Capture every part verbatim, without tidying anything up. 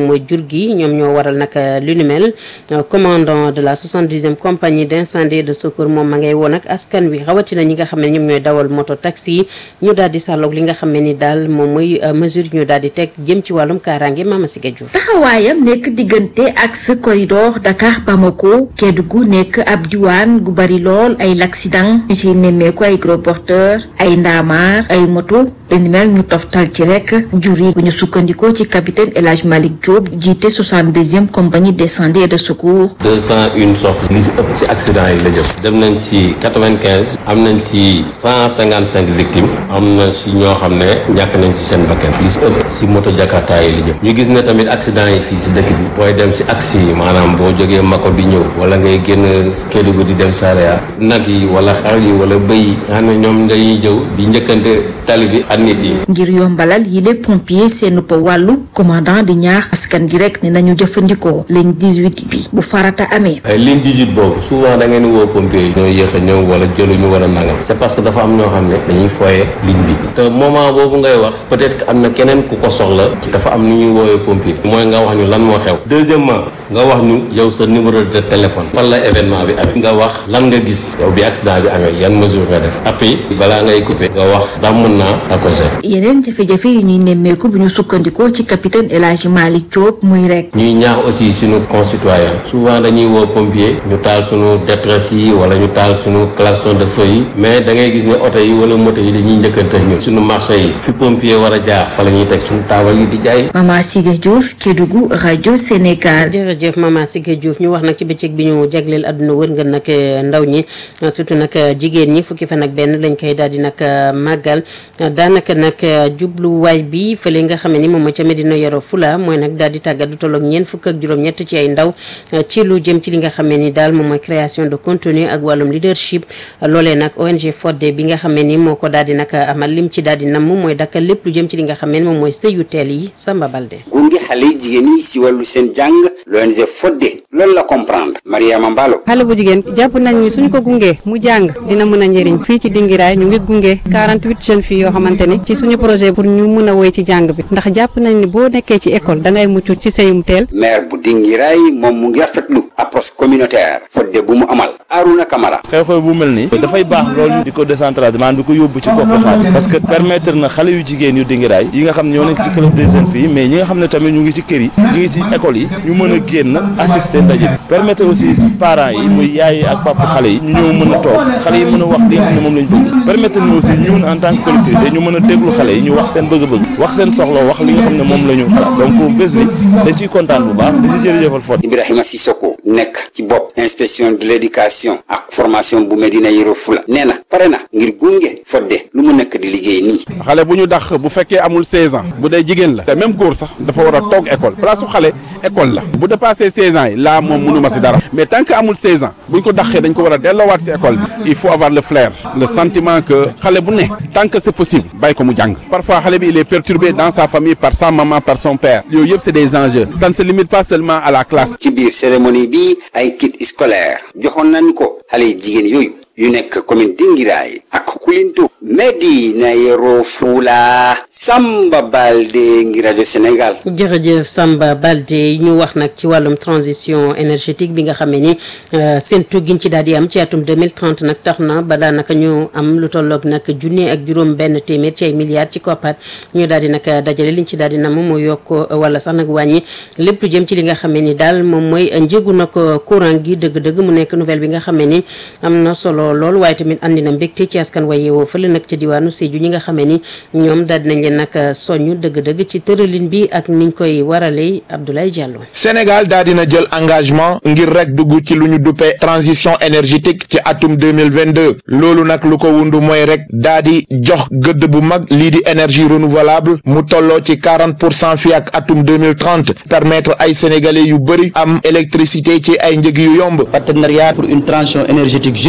moom mooy jur gi ñoom ñoo waral nag lu ni mel commandant de la soixante-dixième compagnie d'incendie et de secours moom ma ngay woon ak askan wi rawatina ñi nga xam ne ñoom ñooy dawal moto taxi ñu daal di sàlloog li nga xam ne ni daal moom mooy mesure ñu daal di teg jëm ci wàllum kaaraange Mama Siga Diouf. taxawaayam nekk diggante axe corridor Dakar Bamako Kédougou nekk ab diwaan gu bari lool ay l'accident ñu ciy nemmeeku ay gros porteur ay ndaamaar ay moto dañu mel ñu toftal ci rek jur yi bu ñu sukkandikoo ci capitaine El Hadj Malick Diop jiite soixante-deuxième compagnie d'incendie et de secours. deux cent une sorties li si ëpp si accident yi la jëm dem nañ ci quatre-vingt-quinze am nañ ci cent cinquante-cinq victimes am na si ñoo xam ne ñàkk nañ si seen bakkan li si ëpp si moto Jakarta yi la jëm ñu gis ne tamit accident yi fii si dëkk bi booy dem si axe yi maanaam boo jógee Mako di ñëw wala ngay génn Kédougou di dem Saraya nag yi wala xar yi wala bëy yi nga xam ne ñoom dañuy jëw di njëkkante tali bi ak nit yi. ngir yombalal yi les pompiers seen po wàllu commandant di ñaax askan gi rek ne nañu jëfandikoo ligne dix-huit bi bu farata amee. ligne dix-huit boobu souvent da ngeen di woo pompiers yi ñoo yéex a ñëw wala jëluñu war a nangam c'est parce que dafa am ñoo xam ne dañuy foye ligne bi te moment boobu ngay wax peut-être que am na keneen ku ko soxla dafa am nu ñuy woowee pompier mooy nga wax ñu lan moo xew deuxièmement nga wax ñu yow sa numéro de téléphone fan la événement bi amee nga wax lan nga gis yow bi accident bi amee yan mesure nga def après balaa ngay couper nga wax ndax mën naa accoser. yeneen jafe-jafe yi ñuy nemmeeku bu ñu sukkandikoo ci capitaine El Hadj Malick Diop muy rek. ñuy ñaax aussi suñu concitoyens souvent dañuy woo pompier ñu taal suñu détresse yi wala ñu taal suñu klaxon de feu yi mais da ngay gis ne oto yi wala moto yi dañuy njëkkante ñun suñu marché yi fi pompier war a jaar fa la ñuy teg suñu taabal yi di jaay. Mama Siga Diouf Kédougou rajo Sénégal. jërëjëf Mama Siga Diouf ñu wax nag ci bëccëg bi ñu jagleel àdduna wërngal nag ndaw ñi surtout nag jigéen ñi fukki fan ak benn lañ koy daal di nag màggal daanaka nag jubluwaay bi fële nga xam ne ni moom mooy ca Medina Yoro Fula mooy nag daal di tàggat du tolloog ñeent fukk ak juróom-ñett ci ay ndaw ci lu jëm ci li nga xam ne ni daal moom mooy création de contenu ak wàllum leadership loolee nag O N G Fodé bi nga xam ne ni moo ko daal di nag amal lim ci daal di namm mooy dakkal lépp lu jëm ci li nga xam ne moom mooy sëyu teel yi Samba Balde. gunge xale yi jigéen yi si wàllu seen jàng l'O N G Fodé loolu la comprendre Mariama Mbalo. xale bu jigéen jàpp nañ ni suñ ko gungee mu jàng dina mën a njëriñ fii ci Dingiraay ñu ngi gunge quarante-huit jeunes filles yoo xamante ni ci suñu projet pour ñu mën a woy ci jàng bi ndax jàpp nañ ni boo nekkee ci école da ngay mucc ci sëyum teel. maire bu Dingiraay moom mu ngi rafetlu approche communautaire Fodé bu mu amal Aruna Camara. xew-xew bu mel nii dafay baax loolu di ko décentraliser maanaam di ko yóbbu ci gox goxaat parce que permettre na xale yu jigéen yu Dingiraay yi nga xam ne ñoo nekk ci club des jeunes filles mais ñi nga xam ne tamit ñu ngi ci kër yi ñu ngi ci école yi ñu mën a génn assister ndaje bi permettre aussi parents yi muy yaay ak papa xale yi ñu ñëw mën a toog xale yi mën a wax li nga xam ne moom lañ bëgg permettre na aussi ñun en tant que collectivité ñu mën a déglu xale yi ñu wax seen bëgg-bëgg wax seen soxla wax li nga xam ne moom la ñu xalaat donc bés bi dañ ciy kontaan bu baax di ci jërëjëfal Fodé. Ibrahima Sissoko nekk ci bopp inspection de l'éducation ak formation bu Medina Yoro Fula nee na pare na ngir gunge Fodé lu mu nekk di liggéey nii. xale bu ñu dàq bu fekkee amul seize ans bu dee jigéen la te même góor sax dafa war a toog école place su xale école la bu dépassé seize ans yi laa moom mënuma si dara mais tant que amul seize ans buñ ko dàqee dañ ko war a delloowaat si école bi il faut avoir le flair le sentiment que xale bu ne tant que c'est possible bàyyi ko mu jàng parfois xale bi il est perturbé dans sa famille par sa maman par son père yooyu yëpp c'est des enjeux ça ne se limite pas seulement à la classe. ci biir cérémonie bi ay kit scolaire joxoon nañ ko xale yi jigéen yooyu yu nekk commune Dingiraay ak Koulintou Medina Yoro Fula Samba Balde ngi rajo Sénégal. jërëjëf Samba Balde ñu wax nag ci wàllum transition énergétique bi nga xam ne ni séntu giñ ci daal di am ci atum deux mille trente nag tax na ba daanaka ñu am lu tolloog nag junne ak juróom benn téeméer ci ay milliards ci koppar ñu daal di nag dajale liñ ci daal di nam mooy yokk wala sax nag wàññi lépp lu jëm ci li nga xam ne ni daal moom mooy njëgu nag courant gi dëgg-dëgg mu nekk nouvelle bi nga xam ne ni am na solo lool waaye tamit andi na mbégte ci askan wa yeewoo fële nag ci diwaanu Sédhiou ñi nga xam ne ni ñoom daal dinañ leen nag soñu dëgg-dëgg ci tëralin bi ak niñ koy waralee Abdoulaye Diallo. Sénégal daal dina jël engagement ngir rek dugg ci lu ñu duppee transition énergétique ci atum deux mille vingt-deux loolu nag lu ko wundu mooy rek daa di jox gëdd bu mag lii di énergie renouvelable mu tolloo ci quarante pour cent fii ak atum deux mille trente permettre ay sénégalais yu bëri am électricité ci ay njëg yu yomb. partenariat pour une transition énergétique juste li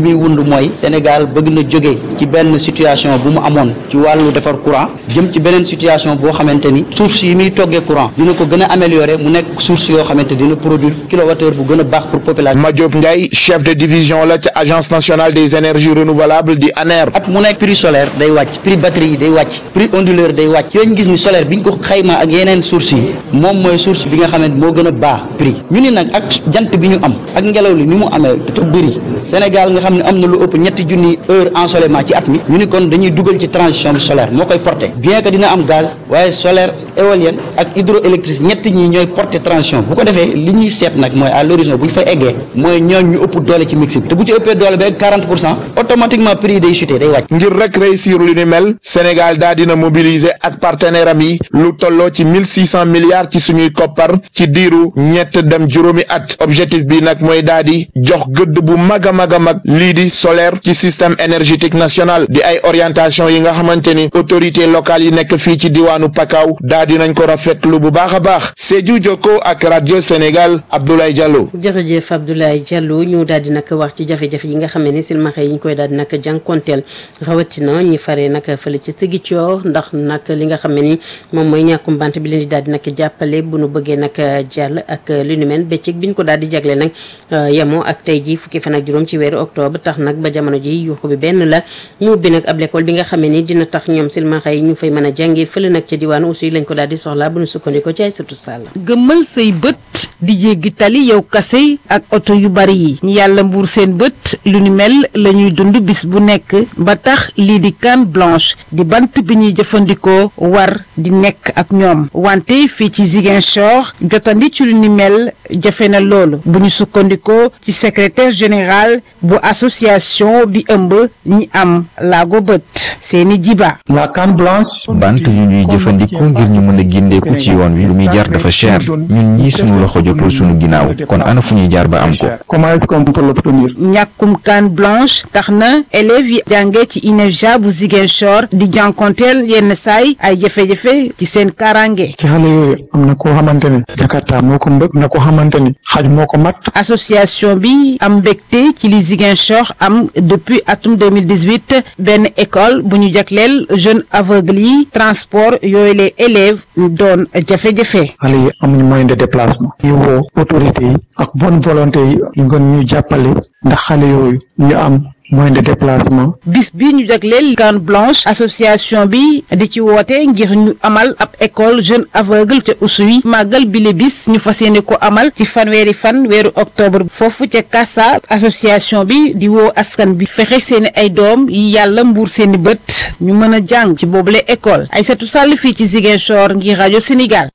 muy wund mooy Sénégal bëgg na jóge ci benn situation bu mu amoon ci wàllu defar courant jëm ci beneen situation boo xamante ni source yi muy toggee courant dina ko gën a améliorer mu nekk source yoo xamante dina produire kilowattheure bu gën a baax pour population. Madiop Ndiaye chef de division la ca agence nationale des énergies renouvelables di A N E R. at mu nekk prix solaire day wàcc prix batterie yi day wàcc prix onduleur day wàcc yooyu ñu gis ni solaire bi ñu ko xayma ak yeneen source yi moom mooy source bi nga xamante moo gën a baax prix ñu ni nag ak jant bi ñu am ak ngelaw li ni mu amee te bëri Sénégal nga xam ne am na lu ëpp ñetti junni heure ensoleillement ci at mi ñu ni kon dañuy dugal ci transition bi solaire moo koy porter bien que dina am gaz waaye solaire éolienne ak hydroélectrique ñetti ñi ñooy porter transition bu ko defee li ñuy seet nag mooy à l'horizon bu ñu fa eggee mooy ñooñ ñu ëpp doole ci mix bi te bu ci ëppee doole ba quarante pour cent automatiquement prix yi day chuter day wàcc. ngir rek réussir lu ni mel Sénégal daa dina mobiliser ak partenaire am yi lu tolloo ci mille six cent milliards ci suñuy koppar ci diiru ñett dem juróomi at objectif bi nag mooy daa di jox gëdd bu mag a mag a mag lii di solaire ci système énergétique national di ay orientation yi nga xamante ni autorité locale yi nekk fii ci diwaanu Pakao daa dinañ ko rafetlu bu baax a baax Sédhiou Jokko ak radio Sénégal Abdoulaye Diallo. jërëjëf Abdoulaye Diallo ñu daal di nag wax ci jafe-jafe yi nga xam ne silmaxa yi ñu koy daal di nag jànkonteel rawatina ñi faree nag fële ci Ziguinchor ndax nag li nga xam ne ni moom mooy ñàkkum bant bi leen di daal di nag jàppale bu nu bëggee nag jàll ak lu ni mel bëccëg bi ñu ko daal di jagle nag yemoo ak tey ji fukki fan ak juróom ci weeru octobre tax nag ba jamono ji yuuxu bi benn la ñu ubbi nag ab l'école bi nga xam ne ni dina tax ñoom silmaxa yi ñu fay mën a jàngee fële nag ca diwaanu aussi lañ ko daal di soxla bu nu sukkandikoo ci ay sutu sàll gëmmal say bët di jéggi tali yow kase ak oto yu bari yi ñi yàlla mbuur seen bët lu ni mel la ñuy dund bis bu nekk ba tax lii di canne blanche di bant bi ñuy jëfandikoo war di nekk ak ñoom wante fii ci Ziguinchor jotandi ci lu ni mel jafe na loolu bu ñu sukkandikoo ci secrétaire général bu association bi ëmb ñi am laago bët seeni jiba la canne blanche bant yu ñuy jëfandikoo ngir ñu mën a gindeeku ci yoon wi lu muy jar dafa cher ñun ñii suñu loxo jotul suñu ginnaaw kon ana fu ñuy jaar ba am ko. comment est-ce qu'on peut l'obtenir. ñàkkum canne blanche tax na élèves yi jàngee ci INEFJA bu Ziguinchor di jànkonteel yenn saay ay jafe-jafe ci seen karange. ci xale yooyu am na koo xamante ne Jakarta moo ko mbëgg na ko xamante ni xaj moo ko mat. association bi am mbégte ci li Ziguinchor am depuis atum deux mille dix-huit benn école bu ñu jagleel jeunes aveugles yi transport yooyu les élèves doon jafe-jafe. xale yi amuñu moyen de déplacement. ñu woo autorités yi ak bonne volonté yi ñu gën ñu jàppale ndax xale yooyu ñu am moyen de déplacement. bis bi ñu jagleel canne blanche association bi di ci woote ngir ñu amal ab école jeune aveugle ca Oussouye màggal bile bis ñu fas yéene ko amal ci fanweeri fan weeru octobre foofu ca Kassa association bi di woo askan bi fexe seeni ay doom yi yàlla mbuur seeni bët ñu mën a jàng ci boobule école Aïssatou Sall fii ci Ziguinchor ngir rajo Sénégal.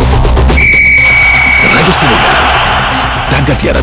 rajo Sénégal tàggat yaram.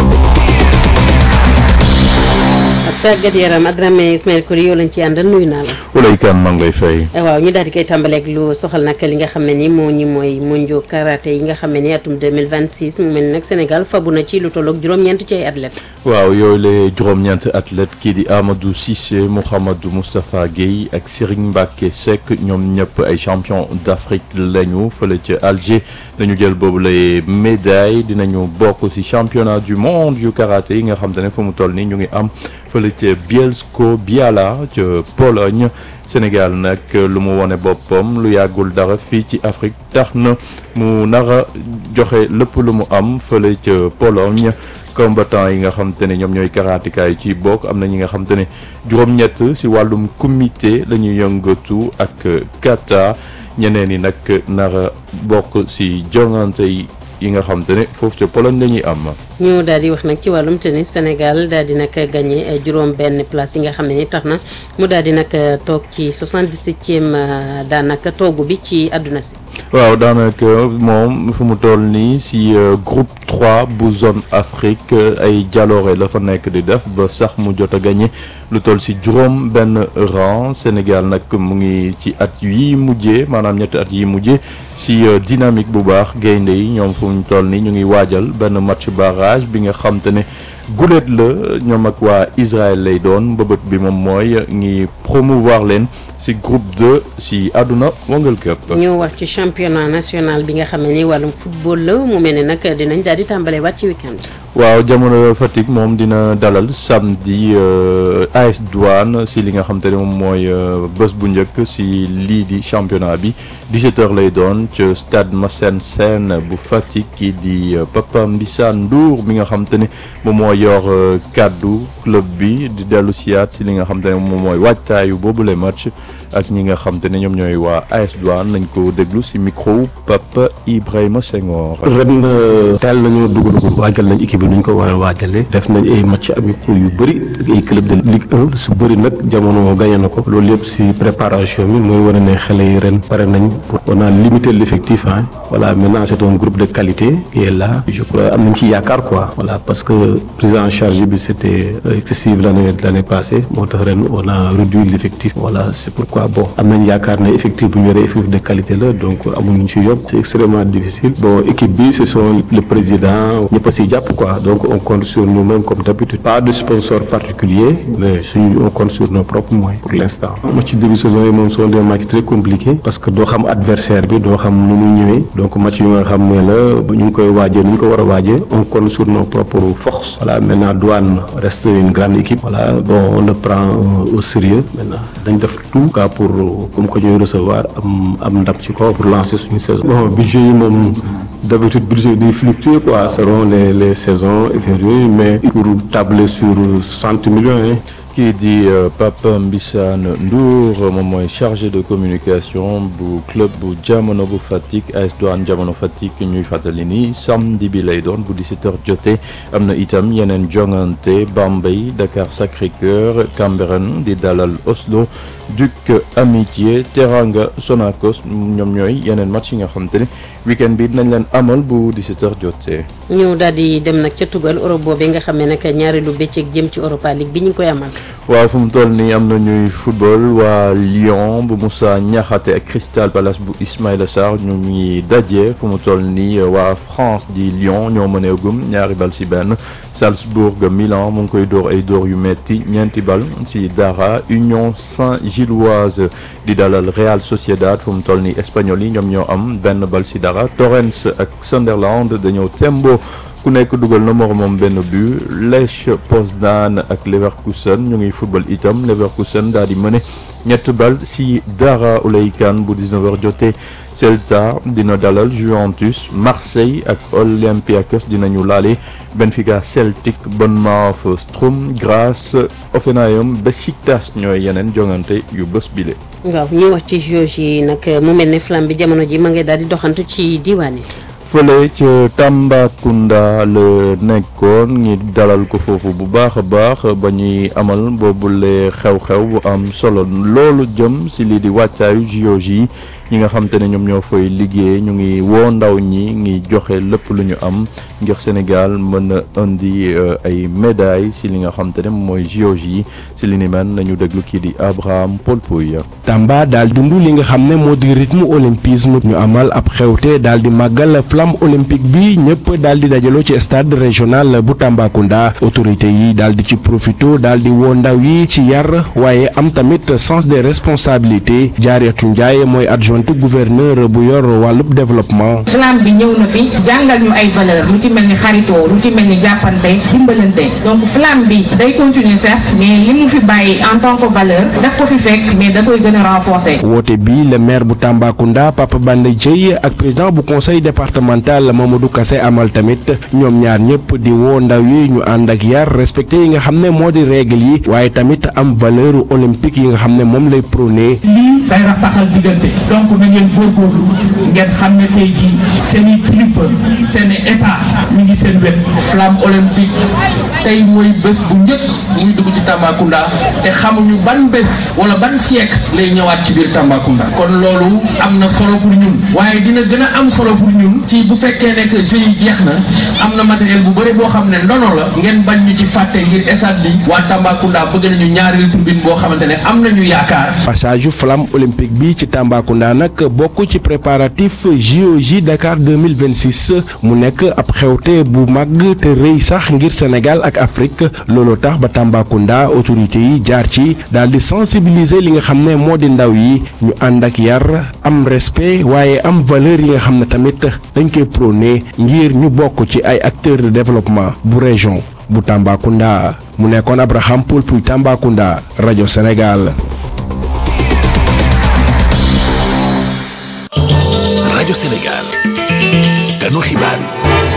tàggat yaram Adramé Ismaël Koury yow lañ ci àndal nuyu naa la. Walaay kan maa ngi lay fay. waaw ñu daal di koy tàmbaleeg lu soxal nag li nga xam ne ni moo ñi mooy mondiaux karaté yi nga xam ne ni atum deux mille vingt-six mu mel ni nag Sénégal fabu na ci lu tolloog juróom-ñeent ci ay athlètes. waaw yooyu la juróom-ñeent athlètes kii di Amadou Cissé Mouhamadou Moustapha Guèye ak Serigne Mbacké Seck ñoom ñëpp ay champion d'Afrique lañu fële ca Alger dañu jël boobu lay médaille dinañu bokk ci championnat du monde yu karaté yi nga xam te ne fu mu toll nii ñu ngi am fële ca Bielsko-Biała ca Pologne Sénégal nag lu mu wone boppam lu yàggul dara fii ci Afrique tax na mu nar a joxe lépp lu mu am fële ca Pologne combattant yi nga xam te ne ñoom ñooy karatéka yi ci bokk am na ñi nga xam te ne juróom-ñett ci wàllum comité la ñuy yëngatu ak kata ñeneen yi nag nar a bokk ci jongante yi yi nga xam te ne foofu ca Pologne la ñuy am. ñu daal di wax nag ci wàllum tennis Sénégal daal di nag gagné juróom benn place yi nga xam ne ni tax na mu daal di nag toog ci soixante-dix-septième daanaka toogu bi ci àdduna si. waaw daanaka moom fu mu toll nii si groupe trois bu zone Afrique ay jaloore la fa nekk di def ba sax mu jot a gagné lu toll si juróom benn rang Sénégal nag mu ngi ci at yi mujjee maanaam ñetti at yi mujjee si dynamique bu baax gaynde yi ñoom fu mu toll nii ñu ngi waajal benn match barrage bi nga xam te ne guléet la ñoom ak waa Israël lay doon mbëbët bi moom mooy ngi promouvoir leen ci groupe deux ci àdduna wongal këpp. ñu wax ci championnat national bi nga xam ne ni wàllum football la mu mel ne nag dinañ daal di tàmbalee waat ci week-end. waaw jamono Fatick moom dina dalal samedi A S Douane ci li nga xam te ne moom mooy bés bu njëkk ci lii di championnat bi dix-sept heures lay doon ca stade Massène Sène bu Fatick kii di Papa Mbissa Ndour mi nga xam te ne moom moo yor kaddu club bi di dellu siyaat ci li nga xam te ne moom mooy waajtaayu boobule match ak ñi nga xam te ne ñoom ñooy waa A S Douane nañ ko déglu ci micro Papa Ibrahima Senghor. ren teel nañoo dugg waajal nañ équipe bi nuñ ko war a waajale def nañ ay match amicaux yu bëri ak ay club de Ligue un su bëri nag jamono gagné na ko loolu yëpp ci préparation bi mooy war a ne xale yi ren pare nañ pour on a limité l'effectif hein voilà maintenant c'est un groupe de qualité qui est là je crois am nañ ci yaakaar quoi voilà parce que prise en charge bi c'était excessive l'année l'année passée moo tax ren on a réduit l'effectif voilà c'est pourquoi bon am nañ yaakaar ne effectif bu ñu yoree effectif de qualité la donc amuñu ci yokk c'est extrêmement difficile bon équipe bi ce sont le président ñëpp a ci jàpp quoi donc on compte sur nous-mêmes comme d'habitude pas de sponsor particulier mais suñu on compte sur nos propres moyens pour l'instant match début saison yi moom sont des matchs très compliqués parce que doo xam adversaire bi doo xam nu muy ñëwee donc match yu nga xam ne la ñu ngi koy waajee nu ñu ko war a waajee on compte sur nos propres forces voilà maintenant Douane reste une grande équipe voilà bon on le prend au sérieux maintenant dañ def tout cas pour comme que ñuy recevoir am am ndam ci kaw pour lancer suñu saison bon budget yi moom d'habitude budget day fluctuer quoi selon les les saisons yooyu mais pour tabler sur soixante millions hein. kii di Papa Mbissa Ndour moom mooy chargé de communication bu club bu jamono bu Fatick A S Douane jamono Fatick ñuy fàttali ni samedi bi lay doon bu dix-sept heures jotee am na itam yeneen jongante Bambey Dakar Sacré-Cœur Cambérène di dalal Oslo Duc Amitié Teranga Sonacos ñoom ñooy yeneen match yi nga xam te ne week-end bi dinañ leen amal bu dix-sept heures jotee. ñëw daal di dem nag ca tugal Europe boobee nga xam ne nag ñaareelu bëccëg jëm ci Europa League bi ñu ngi koy amal. waaw fu mu toll nii am na ñuy football waa Lyon bu Moussa Niakhaté ak Crystal Palace bu Ismaïla Sarr ñu ngi daje fu mu toll nii waa France di Lyon ñoo mënee gum ñaari bal ci benn Salzbourg Milan mu ngi koy dóor ay dóor yu metti ñeenti bal ci dara Union Saint-Gilloise di dalal Real Sociedad fu mu toll nii espagnol yi ñoom ñoo am benn bal ci dara Torrens ak Sunderland dañoo tembo ku nekk dugal na moromam benn but Lech Poznan ak Leverkusen ñu ngi football itam Leverkusen daal di mëne ñett bal ci dara Ouleykan bu dix-neuf heures jotee Celta dina dalal Juventus Marseille ak Olympiakos dinañu laale Benfica Celtic Bournemouth Sturm Graz Hoffenheim Besiktas ñooy yeneen jongante yu bés bile. waaw ñuy wax ci jauge yi nag mu mel ne flamme bi jamono ji ma ngay daal di doxantu ci diwaan yi. fële ca Tambacounda la nekkoon ñi dalal ko foofu bu baax a baax ba ñuy amal boobule xew-xew bu am solo loolu jëm ci lii di wàccaayu J O J yi ñi nga xam te ne ñoom ñoo fay liggéey ñu ngi woo ndaw ñi ngi joxe lépp lu ñu am ngir Sénégal mën a indi ay médailles ci li nga xam te ne mooy J O J yi ci li ni mel nañu déglu kii di Abraham Paul Pouy. Tamba daal dund li nga xam ne moo di rythme olympisme ñu amal ab xewte daal di màggal flamme olympique bi ñëpp daal di dajaloo ci stade régional bu Tambacounda autorité yi daal di ci profito daal di woo ndaw yi ci yar waaye am tamit sens des responsabilités Jaariyatu Njaay mooy adjointe gouverneur bu yor wàllub développement. flamme bi ñëw na fi jàngal ñu ay valeur lu ci mel ni xaritoo lu ci mel ni jàppante dimbalante donc flamme bi day continuer certes mais li mu fi bàyyi en tant que valeur daf ko fi fekk mais da koy gën a renforcer. woote bi le maire bu Tambacounda Papa Banda Dieye ak président bu conseil départemental Mamadou Kassé amal tamit ñoom ñaar ñëpp di woo ndaw yi ñu ànd ak yar respecté yi nga xam ne moo di règle yi waaye tamit am valeur olympique yi nga xam ne moom lay prôné. lii day rataxal diggante donc na ngeen góorgóorlu ngeen xam ne tey jii seen i kilifa seen i état mi ngi seen wet. flamme olympique tey mooy bés bu njëkk muy dugg ci Tambacounda te xamuñu ban bés wala ban siècle lay ñëwaat ci biir Tambacounda kon loolu am na solo pour ñun waaye dina gën a am solo pour ñun ci bu fekkee ne que jeux yi jeex na am na matériel bu bëri boo xam ne ndono la ngeen bañ ñu ci fàtte ngir stade bi waa Tambacounda bëgg nañu ñaareelu tribune boo xamante ne am nañu yaakaar. passage flamme olympique bi ci Tambacounda nag bokk ci préparatif J O J Dakar deux mille vingt-six mu nekk ab xew xewte bu mag te rëy sax ngir Sénégal ak Afrique looloo tax ba Tambacounda autorité yi jaar ci daal di sensibiliser li nga xam ne moo di ndaw yi ñu ànd ak yar am respect waaye am valeur yi nga xam ne tamit dañ koy prôné ngir ñu bokk ci ay acteurs de développement bu région bu Tambacounda mu nekkoon Abraham Poul Puy Tambacounda rajo Sénégal. rajo Sénégal ganu xibaar yi.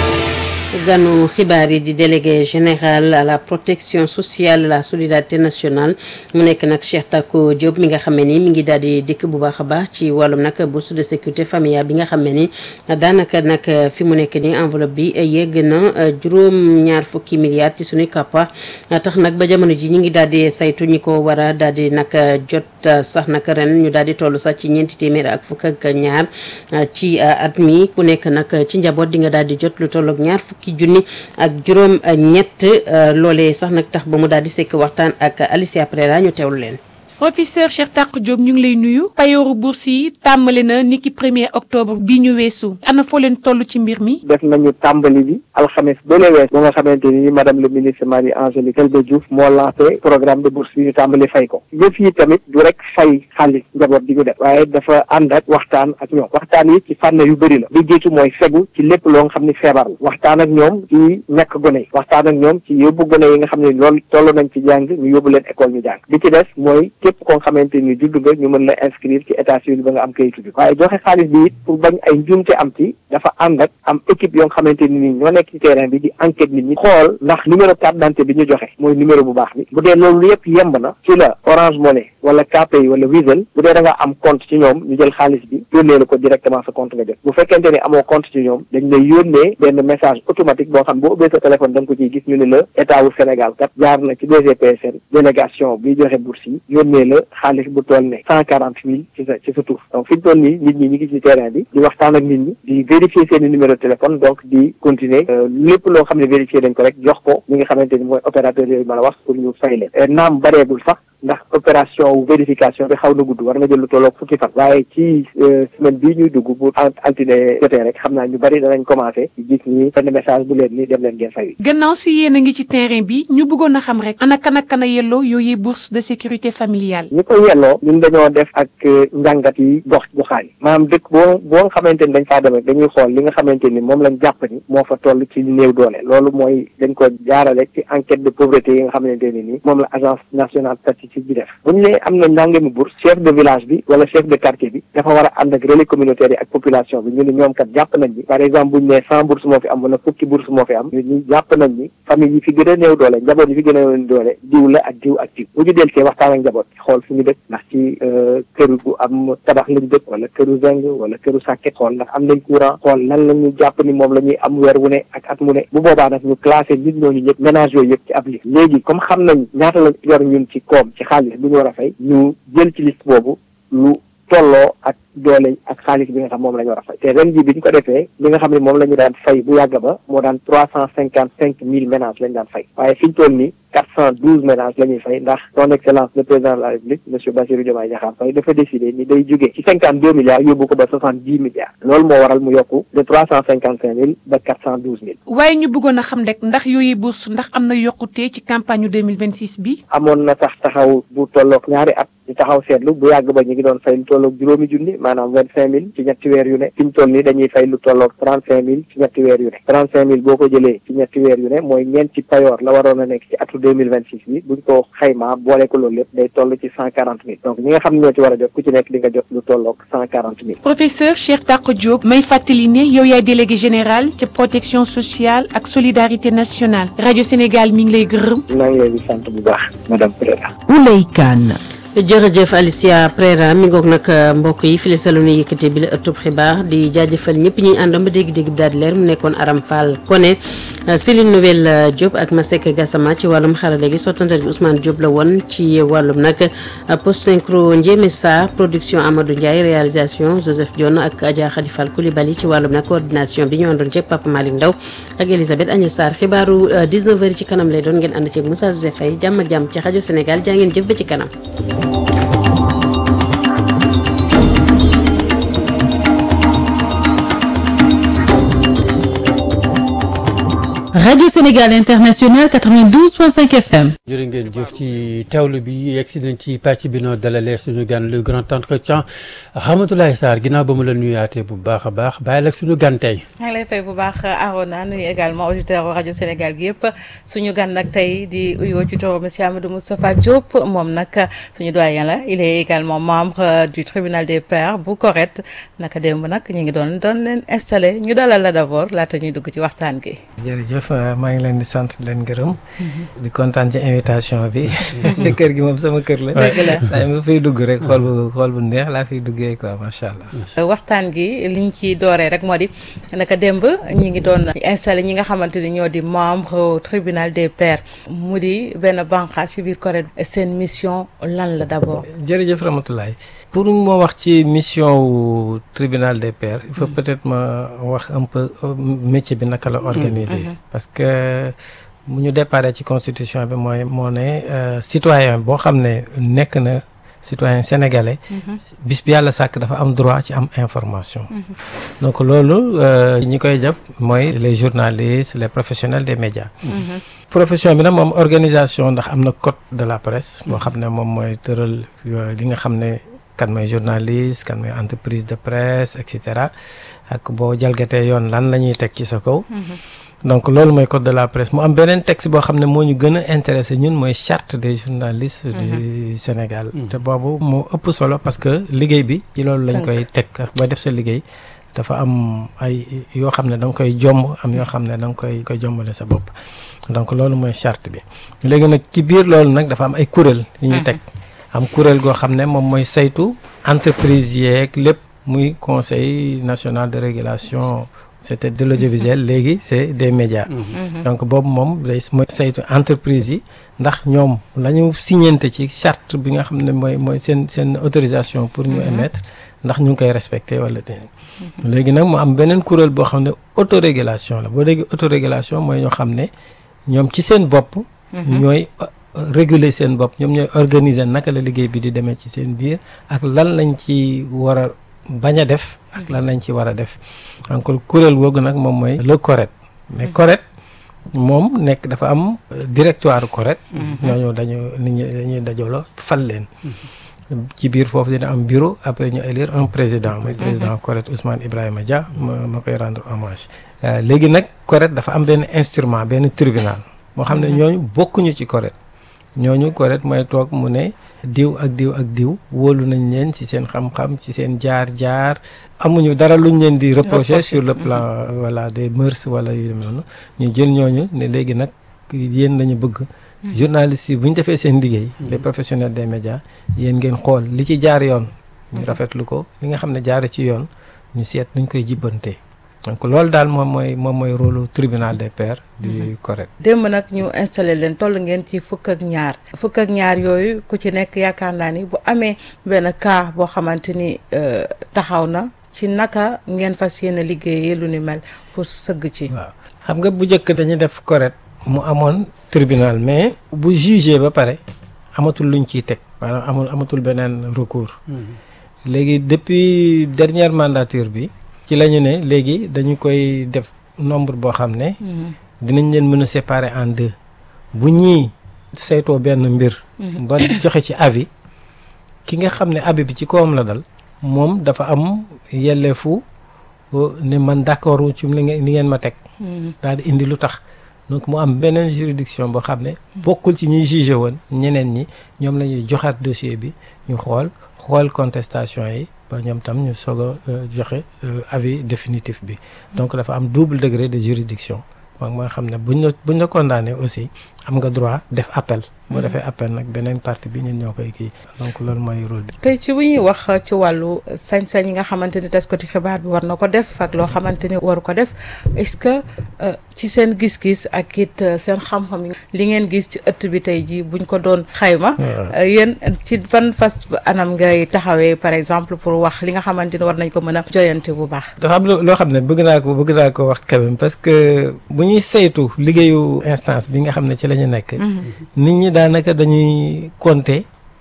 ganu xibaar yi di délégué général à la protection sociale la solidarité nationale mu nekk nag Cheikh Tako Diop mi nga xam ne ni mi ngi daal di dikk bu baax a baax ci wàllum nag bourse de sécurité familiale bi nga xam ne ni daanaka nag fi mu nekk ni enveloppe bi yegg na juróom ñaar fukki milliards ci suñu kappa tax nag ba jamono ji ñi ngi daal di saytu ñi ko war a daal di nag jot sax nag ren ñu daal di toll sax ci ñeenti téeméer ak fukk ak ñaar ci at mi ku nekk nag ci njaboot di nga daal di jot lu toll ak ñaar fukki junni ak juróom ñett loolee sax nag tax ba mu daal di sekk waxtaan ak Alicia Prera ñu teewlu leen. professeur Cheikh Tako Diop ñu ngi lay nuyu payooru bourse yi tàmbali na niki premier octobre bi ñu weesu ana foo leen toll ci mbir mi. def nañu tàmbali bi alxames ba le wees ba nga xamante ni madame le ministre Marie Angélique Kébé Diouf moo lancé programme de bourse yi ñu tàmbali fay ko yëf yi tamit du rek fay xaalis njaboot di ñu def waaye dafa ànd ak waxtaan ak ñoom waxtaan yi ci fànn yu bëri la li jiitu mooy fegu ci lépp loo nga xam ni feebar la waxtaan ak ñoom ci ñàkk gone yi waxtaan ak ñoom ci yóbbu gone yi nga xam ne loolu toll nañ ci jàng ñu yóbbu leen école ñu jàng bi ci des mooy képp koo xamante ni judd nga ñu mën la inscrire ci état civil ba nga am kayitu bi waaye joxe xaalis bi it pour bañ ay njuumte am ci dafa ànd ak am équipe yoo nga xamante ni ñoo nekk ci terrain bi di enquête nit ñi xool ndax numéro carte d'identité bi ñu joxe mooy numéro bu baax bi bu dee loolu yëpp yemb na ci la Orange Money wala K P I wala Wizall bu dee da nga am compte ci ñoom ñu jël xaalis bi yónnee la ko directement sa compte nga jot bu fekkente ni amoo compte ci ñoom dañ lay yónnee benn message automatique boo xam boo ubbee sa téléphone da nga ko ciy gis ñu ne la état wu Sénégal kat jaar na ci D G P S N délégation bi joxe bourse yi yónnee la xaalis bu toll ne cent quarante mille ci sa ci sa tur donc fi ñu toll nii nit ñi ñu ngi ci terrain bi di waxtaan ak nit ñi di vérifier seen numéro de téléphone donc di continuer lépp loo xam ne vérifier dañ ko rek jox ko ñi nga xamante ni mooy opérateur yooyu mën a wax pour ñu fay leen naam bareegul sax ndax opération wu vérification bi xaw na gudd war na jël lu tolloog fukki fan waaye ci semaine bii ñuy dugg bu altine jotee rek xam naa ñu bari danañ commencé di gis ni benn message bu leen ni dem leen ngeen fay. gannaaw si yéen a ngi ci terrain bi ñu bëggoon a xam rek ana kan ak kan a yelloo yooyu bourse de sécurité familiale. ñi ko yelloo ñun dañoo def ak njàngat yi gox goxaan yi maanaam dëkk boo boo nga xamante ni dañ faa demee dañuy xool li nga xamante ni moom lañ jàpp ni moo fa toll ci néew doole loolu mooy dañ ko jaarale ci enquête de pauvreté yi nga xamante ni nii moom la agence nationale statistique bi def bu ñu nee am na nangami bourse chef de village bi wala chef de quartier bi dafa war a ànd ak relais communautaire yi ak population bi ñu ne ñoom kat jàpp nañ ni par exemple bu ñu nee cent bourse moo fi am wala fukki bourse moo fi am ñu jàpp nañ ni famille yi fi gën a néew doole njaboot yi fi gën a néew doole diw la ak diw ak diw bu ñu del see waxtaan ak njaboot xool fu ñu dëkk ndax ci kër gu am tabax lañ dëkk wala këru zeng wala këru sàkket xool ndax am nañ courant xool lan la ñu jàpp ni moom la ñuy am weer wu ne ak at mu ne bu boobaa nag ñu classé nit ñooñu ñëpp ménage yooyu yëpp ci ab liste léegi comme xam nañ ñaata lañ yor ñun ci koom ci xaalis bu ñu war a fay ñu jël ci liste boobu lu tolloo ak doole ak xaalis bi nga xam moom la ñu war a fay te ren ji bi ñu ko defee li nga xam ne moom la ñu daan fay bu yàgg ba moo daan trois cent cinquante cinq mille ménages lañ daan fay waaye fi ñu toll nii quatre cent douze ménages la ñuy fay ndax son excellence le président de la république monsieur Bassirou Diomaye Diakhar Faye dafa décidé ni day jógee ci cinquante deux milliards yóbbu ko ba soixante dix milliards loolu moo waral mu yokku de trois cent cinquante cinq mille ba quatre cent douze mille. waaye ñu bëggoon a xam rek ndax yooyu bourse ndax am na yokkute ci campagne deux mille vingt six bi. amoon na sax taxaw bu tolloog ñaari at di taxaw seetlu bu yàgg ba ñu ngi doon fay lu tolloog juróomi junni maanaam vingt cinq mille ci ñetti weer yu ne fi ñu toll nii dañuy fay lu tolloog trente cinq mille ci ñetti weer yu ne trente cinq mille boo ko jëlee ci ñetti weer yu ne mooy ñeenti payoor la waroon a nekk ci atu deux mille vingt six bi buñ ko xaymaa boole ko loolu lépp day toll ci cent quarante mille donc ñi nga xam ne ñoo ci war a jot ku ci nekk di nga jot lu tolloog cent quarante mille. professeur Cheikh Tako Diop may fàttali ne yow yaay délégué général ca protection sociale ak solidarité nationale rajo Sénégal mi ngi lay gërëm. maa ngi leen di sant bu baax madame Prera. Ouleye Kane. jërëjëf Alicia Prera mi ngoog nag mbokk yi fii la salon yëkkate bi la ëttub xibaar di jaajëfal ñëpp ñuy àndam ba dégg-dégg bi daal di leer mu nekkoon Aram Fall Koné Céline Nouvelle Diop ak Masek Gassama ci wàllum xarale gi sottantal gi Ousmane Diop la woon ci wàllum nag post synchro Ndiémé Sarr production Amadou Ndiaye réalisation Joseph Dione ak Adja Khady Fall Coulibaly ci wàllum nag coordination bi ñu àndoon ceeg Papa Malick Ndaw ak Elisabeth Agnès Sarr xibaaru dix-neuf heures ci kanam lay doon ngeen ànd ceeg Moussa Joseph Faye jàmm ak jàmm ci rajo Sénégal jaa ngeen jëf ba ci kanam. Radio Sénégal International quatre-vingt-douze point cinq F M. jërë ngeen jëf ci teewlu bi yegg si nañ ci pàcc bi noo dalalee suñu gan le grand entretien Ramatoulaye Sarr ginnaaw ba mu la nuyaatee bu baax a baax bàyyi la ak suñu gan tey. maa ngi lay fay bu baax Arona nuyu également auditeur rajo Sénégal gi yëpp suñu gan nag tey di uyoo ci turu monsieur Amadou Moustapha Diop moom nag suñu doyen la il est également membre du tribunal des pairs bu CORED naka démb nag ñu ngi doon doon leen installé ñu dalal la d'abord laata ñuy dugg ci waxtaan gi. jërëjëf maa ngi leen di sant leen gërëm. di kontaan ci invitation bi. kër gi moom sama kër la. dëgg la saa ma fiy dugg rek xool bu xool bu neex laa fiy duggee quoi macha allah. waxtaan gi liñ ci dooree rek moo di naka démb ñi ngi doon installé ñi nga xamante ni ñoo di membre tribunal des pairs mu di benn bànqaas ci biir CORED seen mission lan la d'abord. jërëjëf Ramatoulaye pour moo wax ci mission wu tribunal des pairs il faut peut-être ma wax un peu métier bi naka la organiser parce que mu ñu déparé ci constitution bi mooy moo ne citoyen boo xam ne nekk na citoyen sénégalais bis bi yàlla sàkk dafa am droit ci am information donc loolu ñi koy jàpp mooy les journalistes les professionnels des médias profession bi nag moom organisation ndax am na code de la presse boo xam ne moom mooy tëral li nga xam ne kan mooy journaliste kan mooy entreprise de presse et cetera ak boo jalgatee yoon lan la ñuy teg ci sa kaw donc loolu mooy code de la presse mu am beneen texte boo xam ne moo ñu gën a intéressé ñun mooy charte des journalistes du Sénégal te boobu moo ëpp solo parce que liggéey bi ci loolu lañ koy teg ba def sa liggéey dafa am ay yoo xam ne da nga koy jomb am yoo xam ne da nga koy koy jombale sa bopp donc loolu mooy charte bi léegi nag ci biir loolu nag dafa am ay kuréel yu ñuy teg am kuréel goo xam ne moom mooy saytu entreprise yeeg lépp muy conseil national de régulation c'était de l'audiovisuel léegi c'est des médias donc boobu moom day mooy saytu entreprise yi ndax ñoom la ñu signante ci charte bi nga xam ne mooy mooy seen seen autorisation pour ñu émettre ndax ñu ngi koy respecter wala déedéet léegi nag mu am beneen kuréel boo xam ne autorégulation la boo déggee autorégulation mooy ñoo xam ne ñoom ci seen bopp ñooy réguler seen bopp ñoom ñooy organiser naka la liggéey bi di demee ci seen biir ak lan lañ ci war a bañ a def ak lan lañ ci war a def encore kuréel googu nag moom mooy le CORED mais CORED moom nekk dafa am directoire CORED ñooñu dañu nit ñi dañuy dajaloo fal leen ci biir foofu dina am bureau après ñu élire un président mooy président CORED Ousmane Ibrahima Dia ma ma koy rendre hommage léegi nag CORED dafa am benn instrument benn tribunal moo xam ne ñooñu bokkuñu ci CORED ñooñu CORED mooy toog mu ne diw ak diw ak diw wóolu nañ leen ci seen xam-xam ci seen jaar-jaar amuñu dara luñ leen di reprocher sur le plan voilà des mœurs wala yu dem noonu ñu jël ñooñu ne léegi nag yéen lañu bëgg journalistes yi bu ñu defee seen liggéey les professionnels des médias yéen ngeen xool li ci jaar yoon ñu rafetlu ko li nga xam ne jaar ci yoon ñu seet nuñ koy jibbantee donc loolu daal moom mooy moom mooy rôle tribunal des pairs du CORED. démb nag ñu installé leen toll ngeen ci fukk ak ñaar fukk ak ñaar yooyu ku ci nekk yaakaar naa ni bu amee benn cas boo xamante ni taxaw na ci naka ngeen fas yéene liggéeyee lu ni mel pour sëgg ci. waaw xam nga bu njëkk dañuy def CORED mu amoon tribunal mais bu jugé ba pare amatul luñ ciy teg maanaam amul amatul beneen recours. léegi depuis dernière mandature bi. ci la ñu ne léegi dañu koy def nombre boo xam ne dinañ leen mën a séparer en deux bu ñii saytoo benn mbir ba joxe ci avis ki nga xam ne avis bi ci kawam la dal moom dafa am yelleefu ne man d'accord ci li ngeen ma teg daal di indi lu tax donc mu am beneen juridiction boo xam ne bokkul ci ñuy jugé woon ñeneen ñi ñoom la ñuy joxaat dossier bi ñu xool xool contestation yi ba ñoom tam ñu soog a joxe avis définitif bi donc dafa am double degré de juridiction moom mooy xam ne buñ la buñ la condamné aussi am nga droit def appel boo defee appel nag beneen partie bi ñun ñoo koy kii donc loolu mooy rôle bi. tey ci bu ñuy wax ci wàllu sañ-sañ yi nga xamante ni taskati xibaar bi war na ko def ak loo xamante ni waru ko def est-ce que ci seen gis-gis ak it seen xam-xam li ngeen gis ci ëtt bi tey jii buñ ko doon xayma. yéen ci ban fas anam ngay taxawee par exemple pour wax li nga xamante ni war nañ ko mën a joyante bu baax. dafa am loo xam ne bëgg naa ko bëgg naa ko wax quand même parce que bu ñuy saytu liggéeyu instance bi nga xam ne ci la ñu nekk. nit ñi daanaka dañuy compter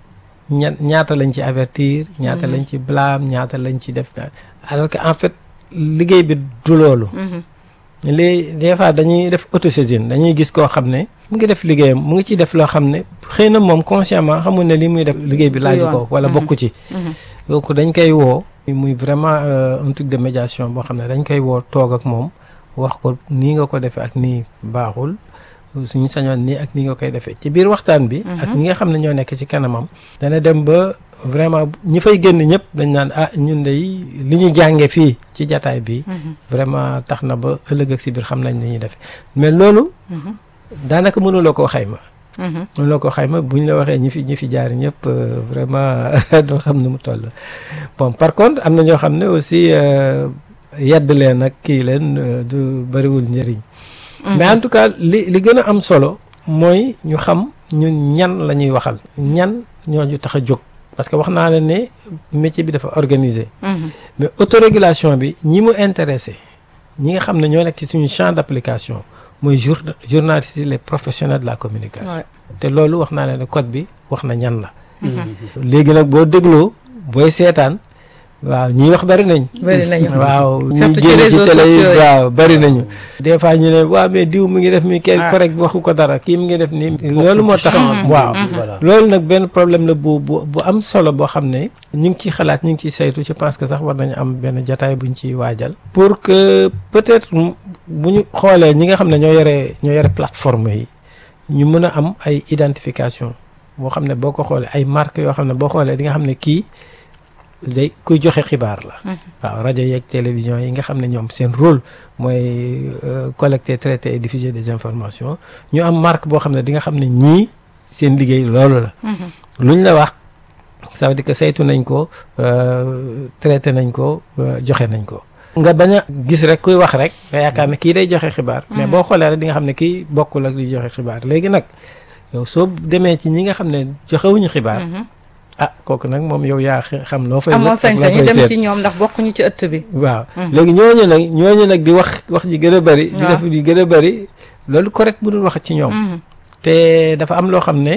ña ñaata lañ ci avertir ñaata lañ ci blâme ñaata lañ ci def daal alors que en fait liggéey bi du loolu les des fois dañuy def autosaisine dañuy gis koo xam ne mu ngi def liggéeyam mu ngi ciy def loo xam ne xëy na moom consciemment xamul ne li muy def liggéey bi laaju ko wala bokku ci donc dañ koy woo muy vraiment un truc de médiation boo xam ne dañ koy woo toog ak moom wax ko nii nga ko defee ak nii baaxul suñu sañoon nii ak nii nga koy defee ci biir waxtaan bi ak ñi nga xam ne ñoo nekk ci kanamam dana dem ba vraiment ñi fay génn ñëpp dañ naan ah ñun de li ñu jànge fii ci jataay bi vraiment tax na ba ëllëg ak si biir xam nañ li ñuy def mais loolu daanaka mënuloo koo xayma mënuloo koo xayma buñ la waxee ñi fi ñi fi jaar ñëpp vraiment doo xam ne mu toll bon par contre am na ñoo xam ne aussi yedd leen ak kii leen du bëriwul njëriñ mais en tout cas li li gën a am solo mooy ñu xam ñun ñan la ñuy waxal ñan ñooñu tax a jóg parce que wax naa la ne métier bi dafa organisé mais autorégulation bi ñi mu intéressé ñi nga xam ne ñoo nekk ci suñu champ d'application mooy jour journalistes yi les professionnels de la communication te loolu wax naa la ne code bi wax na ñan la léegi nag boo dégloo booy seetaan waaw ñii wax bari nañ bari nañu waaw ñi surtout ci génn ci réseaux télé yi sociaux yi. waaw bari nañu des fois ñu ne waaw mais diw mi ngi def mi kenn correct waxu ko dara kii mi ngi def nii loolu moo tax waaw loolu nag benn problème la bu bu bu am solo boo xam ne ñu ngi ciy xalaat ñu ngi ciy saytu je pense que sax war nañu am benn jataay buñ ciy waajal pour que peut-être bu ñu xoolee ñi nga xam ne ñoo yore ñoo yore plateforme yi ñu mën a am ay identification boo xam ne boo ko xoolee ay marques yoo xam ne boo xoolee di nga xam ne kii day kuy joxe xibaar la waaw rajo yeeg télévision yi nga xam ne ñoom seen rôle mooy collecter traiter et diffuser des informations ñu am marque boo xam ne di nga xam ne ñii seen liggéey loolu la luñ la wax ça veut dire que saytu nañ ko traité nañ ko joxe nañ ko nga bañ a gis rek kuy wax rek nga yaakaar ne kii day joxe xibaar mais boo xoolee rek di nga xam ne kii bokkul ak di joxe xibaar léegi nag yow soo demee ci ñi nga xam ne joxewuñu xibaar ah kooku nag moom yow yaa xam loo fay amoo sañ-sañu dem ci ñoom ndax bokkuñu ci ëtt bi waaw léegi ñooñu nag ñooñu nag di wax wax ji gën a bëri di def di gën a bëri loolu correct bu dul wax ci ñoom te dafa am loo xam ne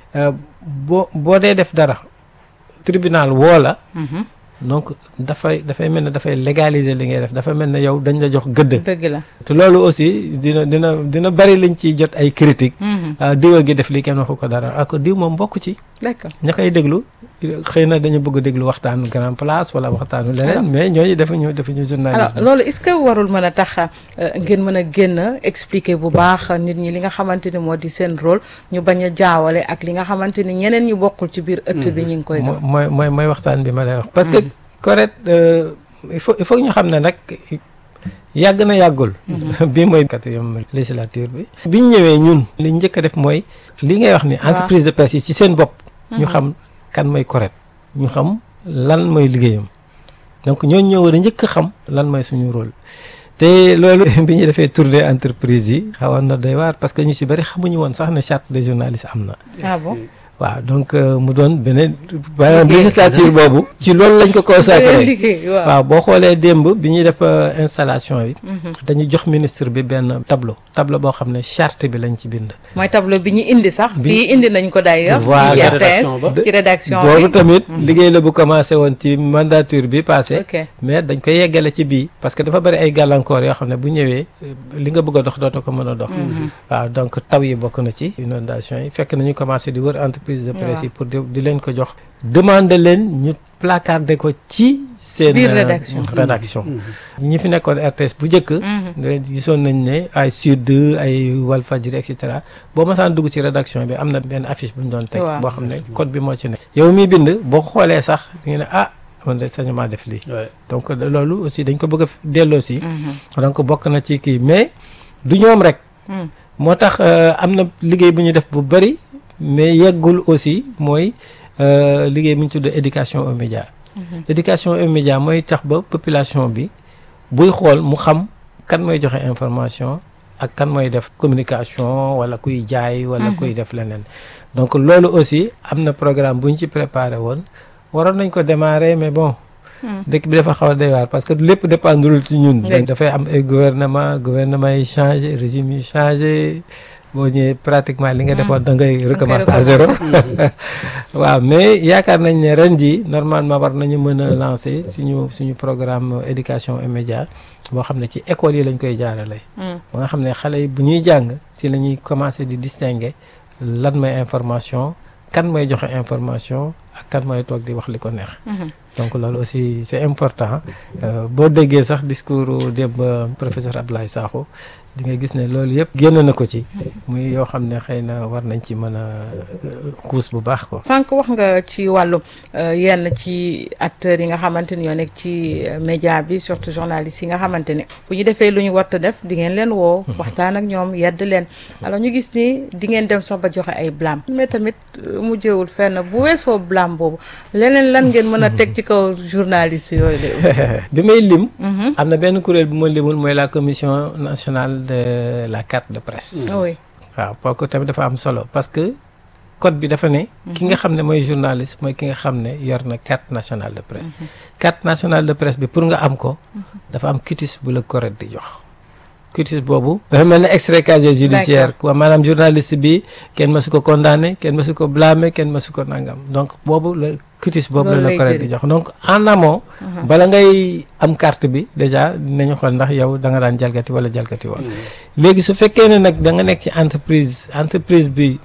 boo boo dee def dara tribunal woo la donc dafay dafay mel ne dafay légaliser li ngay def dafa mel ne yow dañ la jox gëdd dëgg la te loolu aussi dina dina dina bëri liñ ciy jot ay critique diwa gi def li kenn waxu ko dara ak diw moom bokk ci d'accord ña koy déglu xëy na dañu bëgg a déglu waxtaanu grand place wala waxtaanu leneen mais ñooñu defuñu defuñu journalisme alors loolu est-ce que warul mën a tax ngeen mën a génn expliquer bu baax nit ñi li nga xamante ni moo di seen rôle ñu bañ a jaawale ak li nga xamante ni ñeneen ñu bokkul ci biir ëtt bi ñu ngi koy def mooy mooy mooy waxtaan bi ma lay wax parce que correct il faut il faut ñu xam ne nag yàgg na yàggul bii mooy quatrième législature bi biñ ñëwee ñun li njëkk a def mooy li ngay wax ni entreprise de presse yi ci seen bopp ñu xam kan mooy correct ñu xam lan mooy liggéeyam donc ñooñu ñoo war a njëkk a xam lan mooy suñu rôle te loolu bi ñu defee tournée entreprise yi xawoon na doy waar parce que ñu si bëri xamuñu woon sax ne charte des journalistes am na ah bon waaw donc mu doon beneen maanaam législature boobu ci loolu lañ ko consacré waaw boo xoolee démb bi ñuy def installation bi dañu jox ministre bi benn tableau tableau boo xam ne charte bi lañ ci bind mooy tableau bi ñu indi sax fii indi nañ ko d'ailleurs voilà ci rédaction bi boobu tamit liggéey la bu commencé woon ci mandature bi passé mais dañ koy yeggale ci bii parce que dafa bëri ay gàllankoor yoo xam ne bu ñëwee li nga bëgg a dox dootoo ko mën a dox waaw donc taw yi bokk na ci inondation yi fekk nañu commencé di wër prise de presse yi pour di leen ko jox demander leen ñu placarder ko ci seen rédaction rédaction ñi fi nekkoon R T S bu njëkk gisoon nañ ne ay Sud ay Walfadjri et cetera boo masaan dugg ci rédaction bi am na benn affiche bu ñu doon teg boo xam ne code bi moo ci nekk yow mi bind boo xoolee sax di nga ne ah man de sañu maa def lii donc loolu aussi dañ ko bëgg a delloo si donc bokk na ci kii mais du ñoom rek moo tax am na liggéey bu ñu def bu bëri mais yeggul aussi mooy liggéey bu ñu tudd éducation aux médias éducation aux médias mooy tax ba population bi buy xool mu xam kan mooy joxe information ak kan mooy def communication wala kuy jaay wala kuy def leneen donc loolu aussi am na programme bu ñu ci préparé woon waroon nañ ko démarrer mais bon dëkk bi dafa xaw a doy waar parce que lépp dépendrul ci ñun dafay am ay gouvernement gouvernement yi changé régime yi changé boo ñëwee pratiquement li nga defoon da ngay recommencer à zéro waaw mais yaakaar nañ ne ren ji normalement war nañu mën a lancer suñu suñu programme éducation et média boo xam ne ci école yi lañ koy jaarale ba nga xam ne xale yi bu ñuy jàng si la ñuy commencer di distinguer lan mooy information kan mooy joxe information ak kan mooy toog di wax li ko neex donc loolu aussi c'est important boo déggee sax discours démb professeur Abdoulaye Sakho di nga gis ne loolu yëpp génn na ko ci muy yoo xam ne xëy na war nañ ci mën a xuus bu baax ko sànq wax nga ci wàllu yenn ci acteurs yi nga xamante ni ñoo nekk ci média bi surtout journalistes yi nga xamante ne bu ñu defee lu ñu war a def di ngeen leen woo waxtaan ak ñoom yedd leen alors ñu gis ni di ngeen dem sax ba joxe ay blâme mais tamit mu jëwul fenn bu weesoo blâme boobu leneen lan ngeen mën a teg ci kaw journalistes yooyu la aussi bi may lim am na benn kuréel bu ma limul mooy la commission nationale de la carte de presse oui waaw kooku tamit dafa am solo parce que code bi dafa ne ki nga xam ne mooy journaliste mooy ki nga xam ne yor na carte nationale de presse carte nationale de presse bi pour nga am ko dafa am quitus bu la correct di jox quitus boobu dafa mel ne extrait casier judiciaire quoi maanaam journaliste bi kenn mësu ko condamné kenn mësu ko blâmé kenn mësu ko nangam donc boobu la quitus boobu la la correct di jox donc en amont bala ngay am carte bi déjà dinañu xool ndax yow da nga daan jalgati wala jalgati woon léegi su fekkee ne nag da nga nekk ci entreprise entreprise bi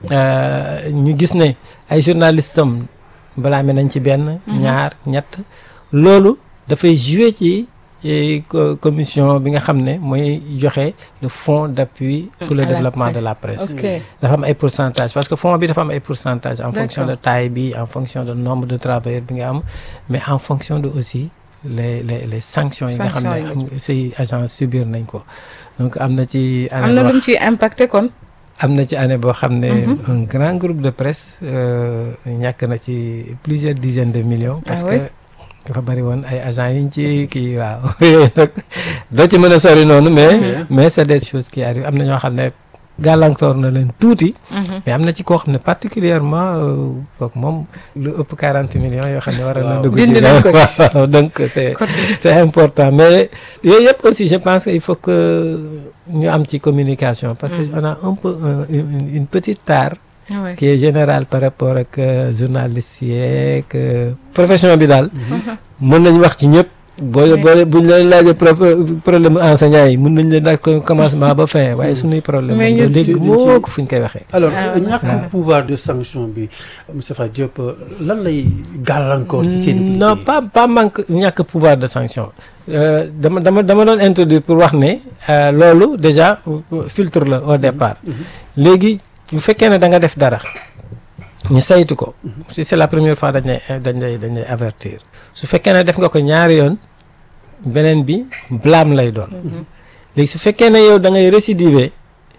ñu gis ne ay journalistes am blâmé nañ ci benn ñaar ñett loolu dafay jouer ci commission bi nga xam ne mooy joxe le fonds d'appui pour le développement de la presse dafa am ay pourcentage parce que fonds bi dafa am ay pourcentage en fonction de taille bi en fonction de nombre de travailleurs bi nga am mais en fonction de aussi les les les sanctions yi nga xam ne say agents subir nañ ko donc am na ci am na lu mu ciy impacté kon am na ci année boo xam ne un grand groupe de presse ñàkk na ci plusieurs dizaines de millions parce que dafa bari woon ay agents yuñ ci kii waaw yooyu nag doo ci mën a sori noonu mais mais c'est des choses qui arrivent am na ñoo xam ne gàllankoor na leen tuuti mais am na ci koo xam ne particulièrement kooku moom lu ëpp quarante millions yoo xam ne war na dugg ci waaw donc c'est c'est important mais yooyu yëpp aussi je pense que il faut que ñu am ci communication parce que on a un peu une, une petite tare Ouais. qui est général par rapport ak journaliste yeeg profession bi daal mën nañu wax ci ñëpp boo boo buñ leen laajee problème enseignant yi mën nañ leen laaj commencement ba fin waaye suñuy problème ñu dégg moo ko fu ñu koy waxee alors ñàkk pouvoir de sanction bi Moustapha Diop lan lay gàllankoor ci seen non pas pas manque ñàkk pouvoir de sanction dama dama dama doon introduire pour wax ne loolu déjà filtre la au départ léegi bu fekkee ne da nga def dara ñu saytu ko si c'est la première fois dañ lay dañ lay dañ lay avertir su fekkee ne def nga ko ñaari yoon beneen bi blâme lay doon léegi su fekkee ne yow da ngay récidiver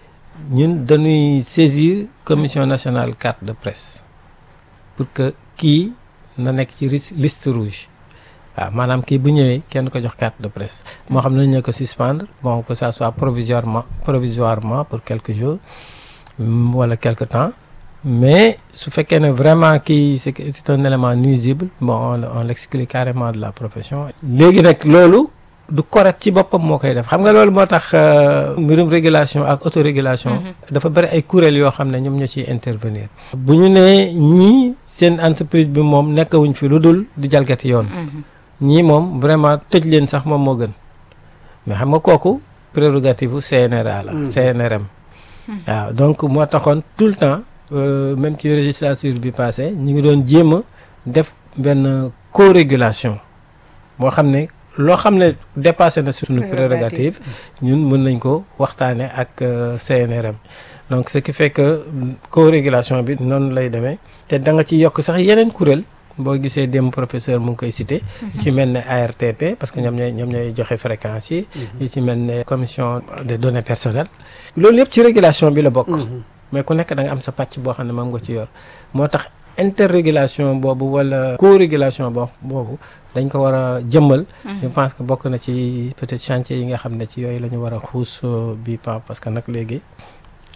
ñun dañuy saisir commission nationale carte de presse pour que kii na nekk ci liste rouge waaw maanaam kii bu ñëwee kenn ko jox carte de presse moo xam ne nañ ne ko suspendre bon que ça soit provisoirement provisoirement pour quelques jours wala quelque temps mais su fekkee ne vraiment kii c'est c'est un élément nuisible bon on, on l'exclut carrément de la profession léegi nag loolu du correct ci boppam moo koy def xam nga loolu moo tax mbirum régulation ak autorégulation dafa bari ay kuréel yoo xam ne ñoom ñoo ciy intervenir bu ñu nee ñii seen entreprise bi moom nekkawuñ fi lu dul di jalgati yoon ñii moom vraiment tëj leen sax moom moo gën mais xam nga kooku prérogative u C N R A la C N R M waaw donc moo taxoon tout le temps euh, même ci législature bi passé ñu ngi doon jéem a def benn co-régulation boo xam ne loo xam ne dépassé na suñu prérogative ñun mën nañ ko waxtaane ak euh, C N R M donc ce qui fait que co-régulation bi noonu lay demee te da nga ci yokk sax yeneen kuréel boo gisee dem professeur mu ngi koy cité yu ci mel ne A R T P parce que ñoom ñooy ñoom ñooy joxe fréquence yi yu ci mel ne commission des données personnelles loolu yëpp ci régulation bi la bokk mais ku nekk da nga am sa pàcc boo xam ne moom nga ci yor moo tax interrégulation boobu wala co-régulation bo boobu dañ ko war a jëmmal je pense que bokk na ci peut-être chantier yi nga xam ne ci yooyu la ñu war a xuus bi pa parce que nag léegi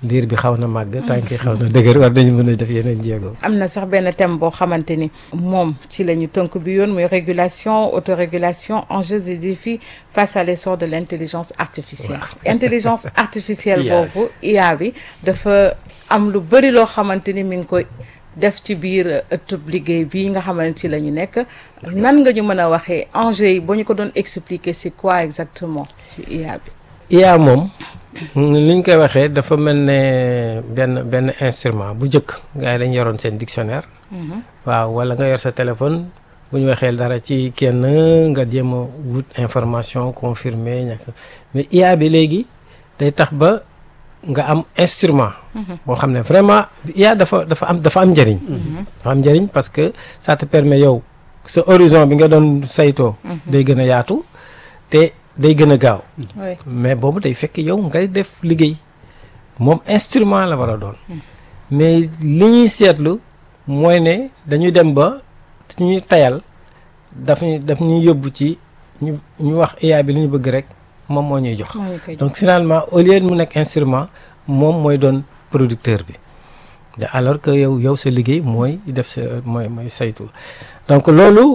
liir bi xaw na màgg tànk yi xaw na dëgër war nañu mën a def yeneen jéego. am na sax benn thème boo xamante ni moom ci la ñu tënk bi yoon muy régulation autorégulation enjeux et défis face à l'essor de l'intelligence artificielle. intelligence artificielle boobu I A bi dafa am lu bëri loo xamante ni mi ngi koy def ci biir ëttub liggéey bii nga xamante ci la ñu nekk nan nga ñu mën a waxee enjeux yi boo ñu ko doon expliquer c'est quoi exactement ci I A bi. I A moom li ñu koy waxee dafa mel ne benn benn instrument bu njëkk gars yi dañu yoroon seen dictionnaire. waaw wala nga yor sa téléphone bu ñu waxee dara ci kenn nga jéem a wut information confirmée ñàkk mais I A bi léegi day tax ba nga am instrument. boo xam ne vraiment I A dafa dafa am dafa am njëriñ. dafa am njëriñ parce que ça te permet yow sa horizon bi nga doon saytoo. day gën a yaatu te day gën a gaaw. mais boobu day fekk yow ngay def liggéey moom instrument la war a doon. mais li ñuy seetlu mooy ne dañu dem ba ñuy tayal daf ñu daf ñuy yóbbu ci ñu ñu wax I A bi li ñu bëgg rek moom moo ñuy jox. donc finalement au lieu mu nekk instrument moom mooy doon producteur bi alors que yow yow sa liggéey mooy def sa mooy mooy saytu donc loolu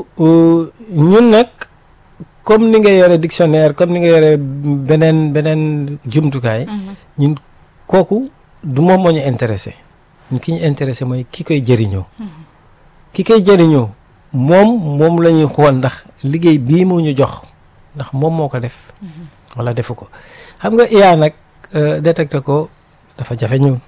ñun nag. comme ni nga yore dictionnaire comme ni nga yore beneen beneen jumtukaay. ñun kooku du moom moo ñu intéressé ñun ki ñu intéressé mooy ki koy jëriñoo. ki koy jëriñoo moom moom la ñuy xool ndax liggéey bii mu ñu jox ndax moom moo ko def. wala defu ko xam nga I A nag détecté ko dafa jafe ñëw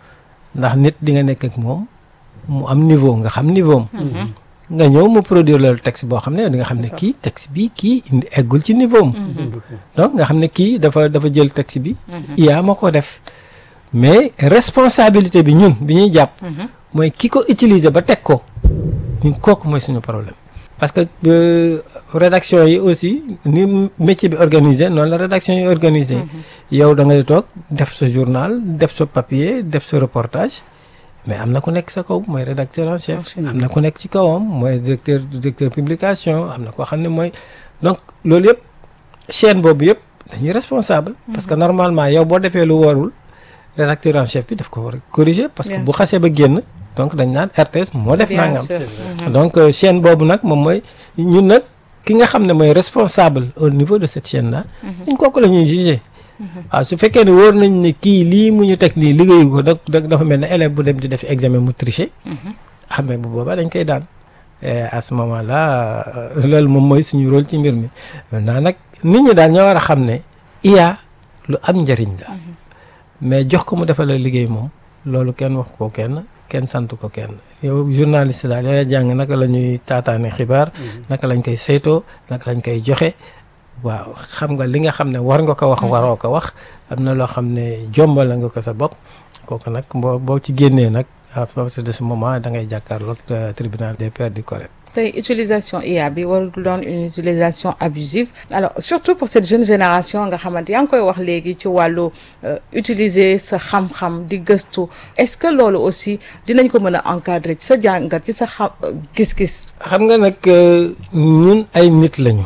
ndax nit di nga nekk ak moom mu am niveau nga xam niveau am. nga ñëw mu produire le texte boo xam ne di nga xam ne kii texte bi kii indi eggul ci niveau am. donc nga xam ne kii dafa dafa jël texte bi. I A ma ko def mais responsabilité bi ñun bi ñuy jàpp. mooy ki ko utiliser ba teg ko ñun kooku mooy suñu problème. parce que rédaction yi aussi ni métier bi organisé noonu la rédaction yi organisé. yow da ngay toog def sa journal def sa papier def sa reportage. mais am na ku nekk sa kaw mooy rédacteur en chef am na ku nekk ci kawam mooy directeur directeur publication am na koo xam ne mooy donc loolu yëpp chaîne boobu yëpp dañuy responsable parce que normalement yow boo defee lu warul rédacteur en chef bi daf ko war a corriger parce que bu xasee ba génn donc dañ naan R T S moo def nangam donc chaîne boobu nag moom mooy ñun nag ki nga xam ne mooy responsable au niveau de cette chaîne là ñun kooku la ñuy juger waaw su fekkee ne wóor nañ ne kii lii mu ñu teg nii liggéeyu ko da dafa mel ne élève bu dem di def examen mu tricher ah mais bu boobaa dañ koy daan à ce moment là loolu moom mooy suñu rôle ci mbir mi maintenant nag nit ñi daal ñoo war a xam ne I A lu am njëriñ la mais jox ko mu defal la liggéey moom loolu kenn wax ko kenn kenn sant ko kenn yow journaliste daal yooya jàng naka la ñuy taataane xibaar naka lañ koy saytoo naka lañ koy joxe waaw xam nga li nga xam ne war nga ko wax waroo ko wax am na loo xam ne jombal nga ko sa bopp kooku nag boo boo ci génnee nag à partir de ce moment da ngay jàkkaarloog tribunal des pairs du correct. tey utilisation I A bi warul doon une utilisation abusive alors surtout pour cette jeune génération nga xamante yaa ngi koy wax léegi ci wàllu utiliser sa xam-xam di gëstu est-ce que loolu aussi dinañ ko mën a encadrer ci sa jàngat ci sa xam gis-gis. xam nga nag ñun ay nit lañu.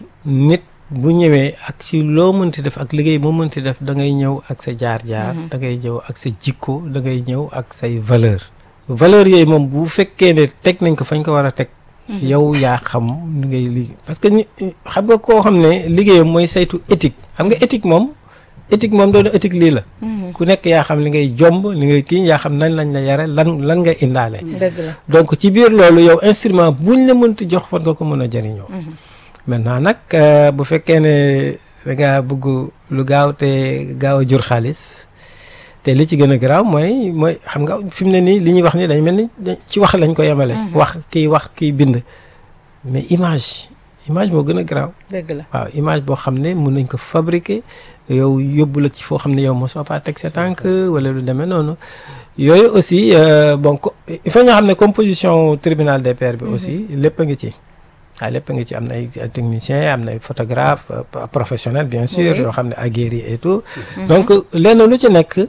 nit bu ñëwee ak ci loo mënti def ak liggéey moo mënti def da ngay ñëw ak sa jaar-jaar. da ngay ñëw ak sa jikko da ngay ñëw ak say valeur valeur yooyu moom bu fekkee ne teg nañ ko fañ ko war a teg. yow yaa xam li ngay liggéey parce que ñu xam nga koo xam ne liggéeyam mooy saytu éthique xam nga éthique moom éthique moom doon éthique lii la. ku nekk yaa xam li ngay jomb li ngay kii yaa xam nañ lañ la yare lan lan nga indaale. dëgg la donc ci biir loolu yow instrument buñ la mënti jox war nga ko mën a jëriñoo. maintenant nag bu fekkee ne da ngaa bëgg lu gaaw te gaaw a jur xaalis te li ci gën a garaaw mooy mooy xam nga fi mu ne nii li ñuy wax ni dañ mel ni ci wax lañ ko yemale. wax kii wax kii bind. mais image image moo gën a garaaw. dëgg la waaw image boo xam ne mun nañ ko fabriquer yow yóbbu la ci foo xam ne yow mosoo faa teg sa tànk wala lu demee noonu. yooyu aussi bon il faut ñoo xam ne composition tribunal des pairs bi aussi lépp a ngi ci. waaw lépp nga ci am na ay techniciens am na ay photographes professionnels bien sûr yoo xam ne aguerris et tout. donc lenn lu ci nekk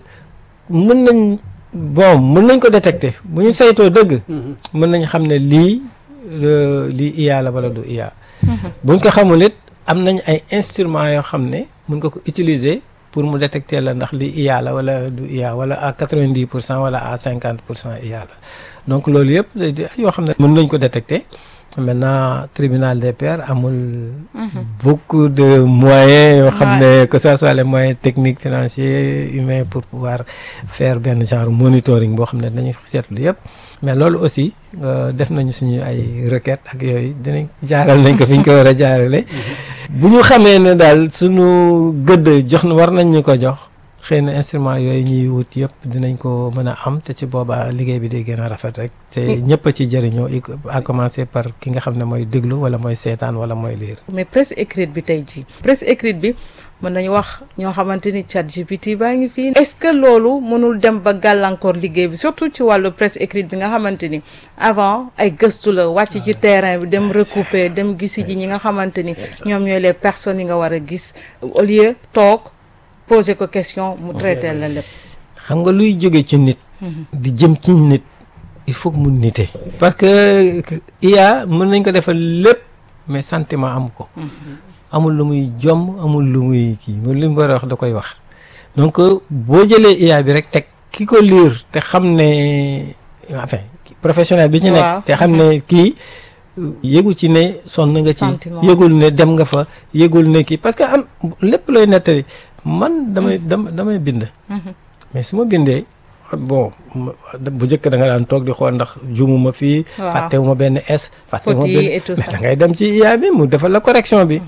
mën nañ bon mën nañ ko détecter bu ñu saytoo dëgg. mën nañ xam ne lii lii I A la wala du I A. buñ ko xamul it am nañ ay instruments yoo xam ne mën nga ko utiliser pour mu détecter la ndax li I A la wala du I A wala à quatre-vingt-dix pour cent wala à cinquante pour cent I A la donc loolu yëpp yoo xam ne mën nañ ko détecter. Maintenant tribunal des pairs amul mm-hmm. beaucoup de moyens yoo xam ne que ça soit les moyens techniques financiers humains pour pouvoir faire benn genre monitoring boo xam ne dañuy seetlu yëpp mais loolu aussi euh, def nañu suñu ay requêtes ak yooyu dinañ jaaral nañ ko fi ñu ko war a jaarale bu ñu xamee ne daal suñu gëdd jox na war nañ ñu ko jox xëy na instrument yooyu ñuy wut yëpp dinañ ko mën a am te ci booba liggéey bi day gën a rafet rek te ñëpp a ci jëriñoo à commencer par ki nga xam ne mooy déglu wala mooy seetaan wala mooy lire. mais presse écrite bi tey jii presse écrite bi mën nañu wax ñoo xamante ni chat G P T baa ngi fii. est-ce que loolu mënul dem ba gàllankoor liggéey bi surtout ci wàllu presse écrite bi nga xamante ni avant ay gëstu la wàcc ci terrain bi dem recouper dem gisi ji ñi nga xamante ni ñoom ñooy les personnes yi nga war a gis au lieu toog. poser ko question mu traiter la lépp. xam nga luy jóge ci nit. di jëm ci nit il faut que mu nite. parce que I A mën nañ ko defal lépp mais sentiment amu ko. amul lu muy jomm amul lu muy kii li mu war a wax da koy wax donc boo jëlee I A bi rek teg ki ko lire te xam ne enfin professionnel bi ci nekk. te xam ne kii. yëgu ci ne sonn nga ci yëgul ne dem nga fa yëgul ne kii parce que am lépp looy nettali man damay dama damay bind mais su ma bindee bon bu njëkk da nga daan toog di xool ndax jumuma fii fàttewuma benn S fàttewuma benn mais da ngay dem ci I A bi mu defal la correction bi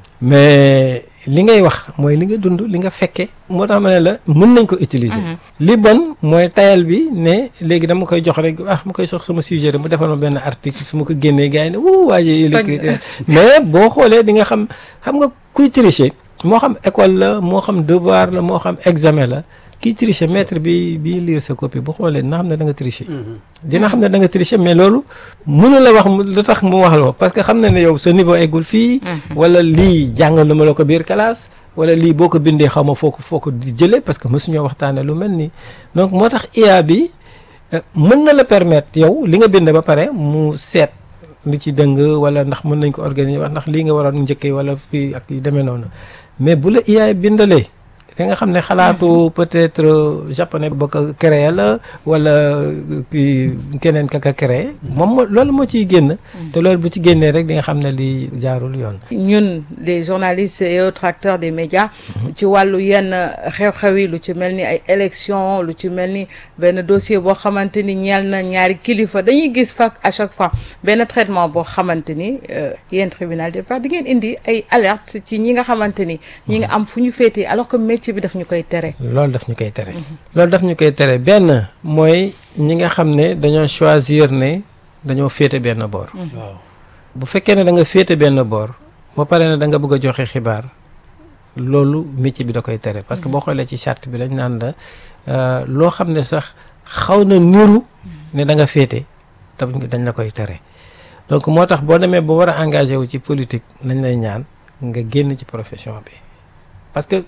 mais li ngay wax mooy li nga dund li nga fekke moo tax ma ne la mën nañ ko utiliser li bon mooy tayal bi ne léegi dama koy jox rek ah ma koy sox sama sujet rek mu defal ma benn article su ma ko génnee gars yi ne wuu waa ji l'écriture mais boo xoolee di nga xam xam nga kuy tricher moo xam école la moo xam devoir la moo xam examen la kii tricher maître bi bi lire sa copie bu xoolee dina xam ne da nga tricher dina xam ne da nga tricher mais loolu mënu la wax lu tax mu wax la parce que xam na ne yow sa niveau eggul fii wala lii jàngal lu ma la ko biir classe wala lii boo ko bindee xaw ma foo ko foo ko di jëlee parce que mësuñoo waxtaane lu mel nii donc moo tax I A bi mën na la permettre yow li nga bind ba pare mu seet li ci dëng wala ndax mën nañ ko organiser wax ndax lii nga waroon njëkkee wala fii ak yu demee noonu mais bu la I A bindalee te nga xam ne xalaatu peut-être japonais ba ko créé la wala kii keneen ka ka créé moom moo loolu moo ciy génn te loolu bu ci génnee rek di nga xam ne li jaarul yoon ñun les journalistes et autres acteurs des médias ci wàllu yenn xew-xew yi lu ci mel ni ay élection lu ci mel ni benn dossier boo xamante ni ñeel na ñaari kilifa dañuy gis fa à chaque fois benn traitement boo xamante ni yéen tribunal des pairs di ngeen indi ay alerte ci ñi nga xamante ni ñi nga am fu ñu féetee alors que métier bi daf ñu koy tere. loolu daf ñu koy tere. loolu daf ñu koy tere benn mooy ñi nga xam ne dañoo choisir ne dañoo féete benn boor. waaw bu fekkee ne da nga féete benn boor ba pare ne da nga bëgg a joxe xibaar loolu métier bi da koy tere parce que boo xoolee ci charte bi dañ naan la loo xam ne sax xaw na niru ne da nga féete dañ la koy tere donc moo tax boo demee ba war a engagé wu ci politique nañ lay ñaan nga génn ci profession bi. parce que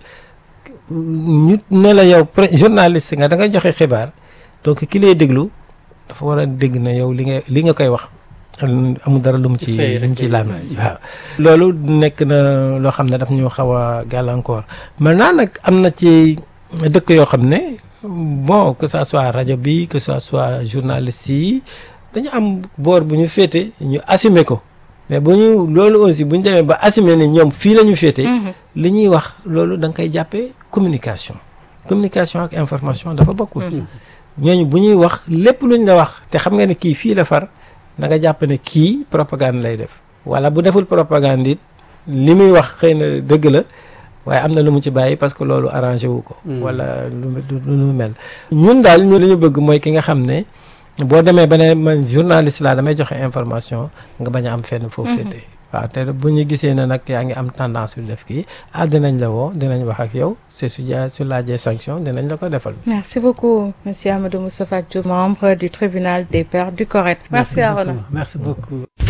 ñu ne la yow journaliste nga da nga joxe xibaar donc ki lay déglu dafa war a dégg na yow li nga li nga koy wax amul dara lu mu ci lu mu ci laame waaw loolu nekk na loo xam ne daf ñu xaw a gàllankoor maintenant nag am na ci dëkk yoo xam ne bon que ça soit rajo bi que ça soit journaliste yi dañu am boor bu ñu féete ñu assumer ko mais bu ñu loolu aussi bu ñu demee ba assumer ne ñoom fii la ñu féete li ñuy wax loolu da nga koy jàppee communication communication ak information dafa bokkul ñooñu bu ñuy wax lépp luñ la wax te xam nga ne kii fii la far da nga jàpp ne kii propagande lay def wala bu deful propagande it li muy wax xëy na dëgg la waaye am na lu mu ci bàyyi parce que loolu arrangé wu ko wala lu lu mel ñun daal ñu li ñu bëgg mooy ki nga xam ne boo demee ba ne man journaliste laa damay joxe information nga bañ a am fenn foofu féete waaw te bu ñu gisee ne nag yaa ngi am tendance yu def kii ah dinañ la woo dinañ wax ak yow c'est su ja su laajee sanction dinañ la ko defal. Merci beaucoup monsieur Amadou Moustapha Diop, membre du tribunal des pairs du CORED. Merci Arona. Merci beaucoup.